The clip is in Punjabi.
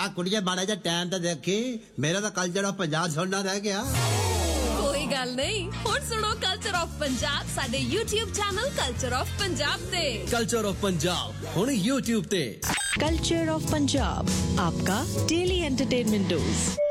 ਕੁੜੀਏ ਮਾੜਾ ਜਿਹਾ ਟਾਈਮ ਤਾਂ ਦੇਖੀ, ਮੇਰਾ ਤਾਂ ਕਲਚਰ ਆਫ ਪੰਜਾਬ ਸੁਣਨਾ ਰਹਿ ਗਿਆ। ਕੋਈ ਗੱਲ ਨਹੀਂ, ਹੁਣ ਸੁਣੋ ਕਲਚਰ ਆਫ ਪੰਜਾਬ ਸਾਡੇ YouTube channel culture of Punjab ਤੇ। ਕਲਚਰ ਆਫ ਪੰਜਾਬ ਹੁਣ YouTube ਤੇ। कल्चर ऑफ पंजाब, आपका डेली एंटरटेनमेंट डोज।